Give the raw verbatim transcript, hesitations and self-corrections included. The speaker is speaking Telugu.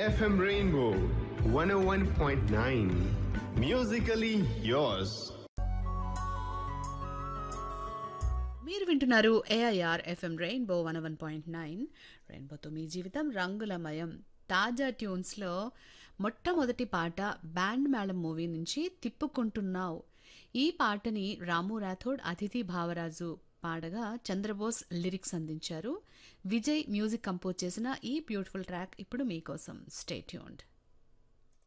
F M Rainbow one oh one point nine. Musically yours. మీరు వింటున్నారు AIR FM rainbow one one point nine. రెయిన్బోతో మీ జీవితం రంగులమయం. తాజా ట్యూన్స్లో మొట్టమొదటి పాట బ్యాండ్ మేళం మూవీ నుంచి తిప్పుకుంటున్నావు. ఈ పాటని రాము రాథోడ్, అతిథి భావరాజు పాడగా చంద్రబోస్ లిరిక్స్ అందించారు. విజయ్ మ్యూజిక్ కంపోజ్ చేసిన ఈ బ్యూటిఫుల్ ట్రాక్ ఇప్పుడు మీకోసం. Stay tuned.